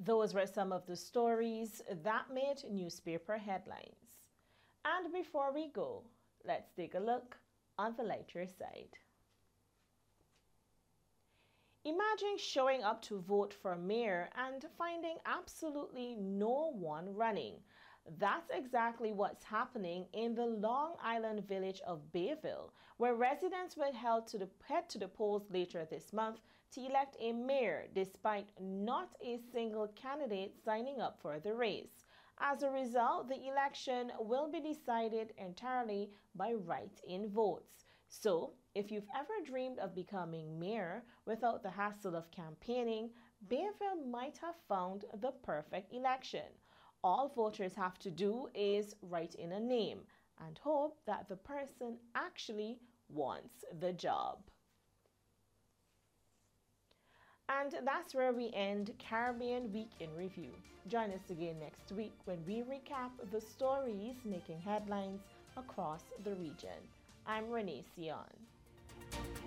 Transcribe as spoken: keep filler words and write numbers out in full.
Those were some of the stories that made newspaper headlines. And before we go, let's take a look on the lighter side. Imagine showing up to vote for mayor and finding absolutely no one running. That's exactly what's happening in the Long Island village of Bayville, where residents were held to the, head to the polls later this month to elect a mayor despite not a single candidate signing up for the race. As a result, the election will be decided entirely by write-in votes. So, if you've ever dreamed of becoming mayor without the hassle of campaigning, Bayville might have found the perfect election. All voters have to do is write in a name and hope that the person actually wants the job. And that's where we end Caribbean Week in Review. Join us again next week when we recap the stories making headlines across the region. I'm Renee Sion.